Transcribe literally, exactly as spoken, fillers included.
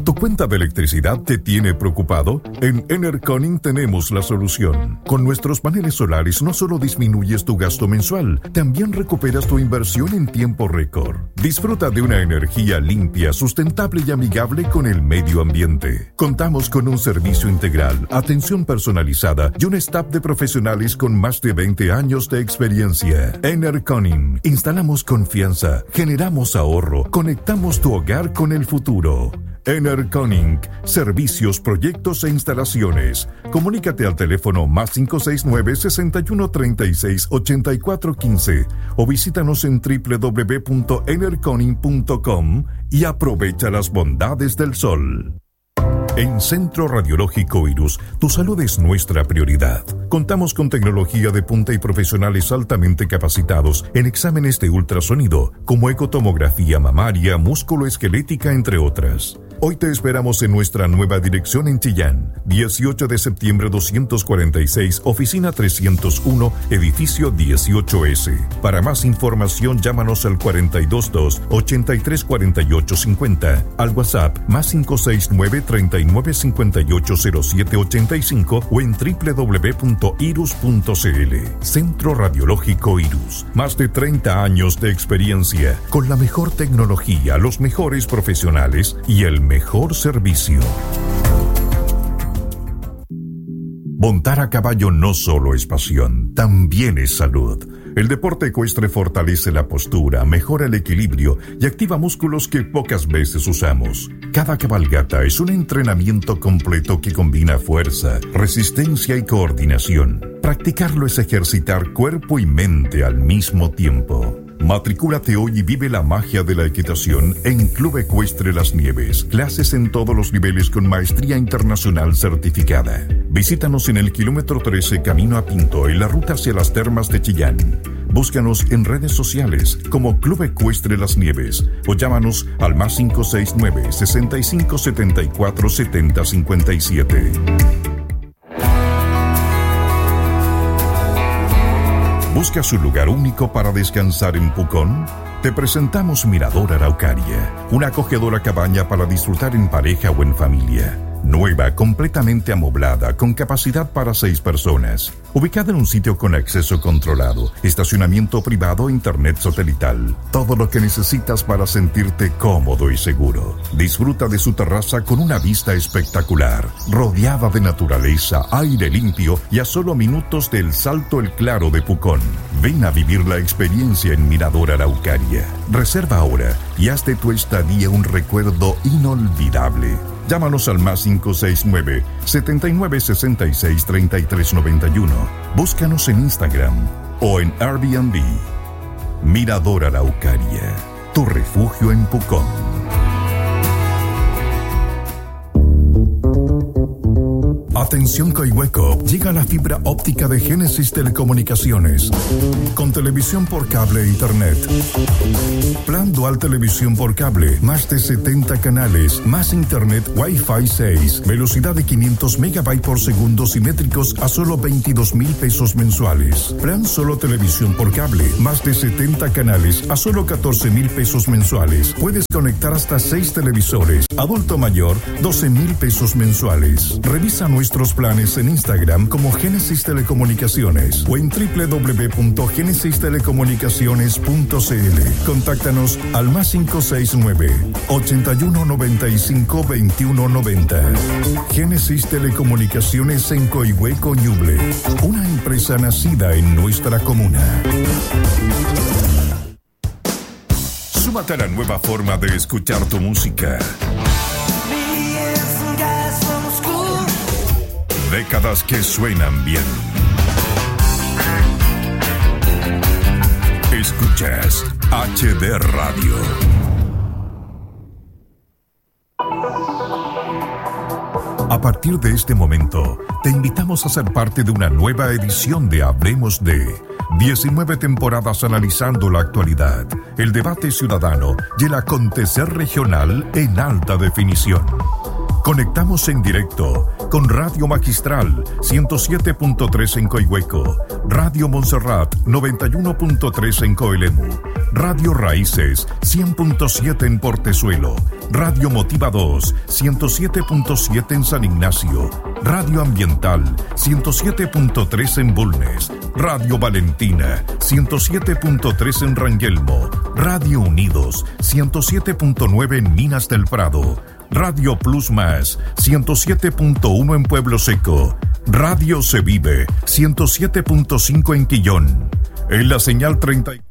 ¿Tu cuenta de electricidad te tiene preocupado? En Enercon tenemos la solución. Con nuestros paneles solares no solo disminuyes tu gasto mensual, también recuperas tu inversión en tiempo récord. Disfruta de una energía limpia, sustentable y amigable con el medio ambiente. Contamos con un servicio integral, atención personalizada y un staff de profesionales con más de veinte años de experiencia. Enercon, instalamos confianza, generamos ahorro, conectamos tu hogar con el futuro. Enercon Incorporated. Servicios, proyectos e instalaciones. Comunícate al teléfono más cinco seis nueve, seis uno tres seis, ocho cuatro uno cinco o visítanos en doble u doble u doble u punto enerconing punto com y aprovecha las bondades del sol. En Centro Radiológico Irus, tu salud es nuestra prioridad. Contamos con tecnología de punta y profesionales altamente capacitados en exámenes de ultrasonido, como ecotomografía mamaria, músculo-esquelética, entre otras. Hoy te esperamos en nuestra nueva dirección en Chillán, dieciocho de septiembre doscientos cuarenta y seis, oficina trescientos uno, edificio dieciocho ese. Para más información, llámanos al cuatro dos dos, ocho tres cuatro ocho cinco cero, al WhatsApp más cinco seis nueve, tres nueve cinco ocho cero siete ocho cinco o en doble u doble u doble u punto irus punto c l. Centro Radiológico Irus, más de treinta años de experiencia, con la mejor tecnología, los mejores profesionales y el mejor servicio. Montar a caballo no solo es pasión, también es salud. El deporte ecuestre fortalece la postura, mejora el equilibrio y activa músculos que pocas veces usamos. Cada cabalgata es un entrenamiento completo que combina fuerza, resistencia y coordinación. Practicarlo es ejercitar cuerpo y mente al mismo tiempo. Matricúlate hoy y vive la magia de la equitación en Club Ecuestre Las Nieves. Clases en todos los niveles con maestría internacional certificada. Visítanos en el kilómetro trece Camino a Pinto, en la ruta hacia las termas de Chillán. Búscanos en redes sociales como Club Ecuestre Las Nieves o llámanos al más cinco seis nueve, seis cinco siete cuatro, siete cero cinco siete. ¿Buscas un lugar único para descansar en Pucón? Te presentamos Mirador Araucaria, una acogedora cabaña para disfrutar en pareja o en familia. Nueva, completamente amoblada, con capacidad para seis personas. Ubicada en un sitio con acceso controlado, estacionamiento privado, internet satelital. Todo lo que necesitas para sentirte cómodo y seguro. Disfruta de su terraza con una vista espectacular, rodeada de naturaleza, aire limpio y a solo minutos del Salto El Claro de Pucón. Ven a vivir la experiencia en Mirador Araucaria. Reserva ahora y haz de tu estadía un recuerdo inolvidable. Llámanos al más cinco seis nueve, siete nueve seis seis, tres tres nueve uno. Búscanos en Instagram o en Airbnb. Mirador Araucaria, tu refugio en Pucón. Atención Coihueco, llega la fibra óptica de Génesis Telecomunicaciones. Con televisión por cable e internet. Plan dual televisión por cable, más de setenta canales, más internet Wi-Fi seis, velocidad de quinientos megabytes por segundo simétricos a solo veintidós mil pesos mensuales. Plan solo televisión por cable, más de setenta canales a solo catorce mil pesos mensuales. Puedes conectar hasta seis televisores. Adulto mayor, doce mil pesos mensuales. Revisa nuestro Nuestros planes en Instagram como Génesis Telecomunicaciones o en doble u doble u doble u punto génesis telecomunicaciones punto c l. Contáctanos al más cinco seis nueve, ocho uno nueve cinco, dos uno nueve cero. Génesis Telecomunicaciones en Coihueco, Ñuble. Una empresa nacida en nuestra comuna. Súmate a la nueva forma de escuchar tu música. Décadas que suenan bien. Escuchas H D Radio. A partir de este momento, te invitamos a ser parte de una nueva edición de Hablemos de diecinueve temporadas analizando la actualidad, el debate ciudadano y el acontecer regional en alta definición. Conectamos en directo con Radio Magistral ciento siete punto tres en Coihueco, Radio Montserrat noventa y uno punto tres en Coelemu, Radio Raíces cien punto siete en Portezuelo, Radio Motiva dos ciento siete punto siete en San Ignacio, Radio Ambiental ciento siete punto tres en Bulnes, Radio Valentina ciento siete punto tres en Rangelmo, Radio Unidos ciento siete punto nueve en Minas del Prado, Radio Plus Más ciento siete punto uno en Pueblo Seco, Radio Se Vive ciento siete punto cinco en Quillón. En la señal treinta y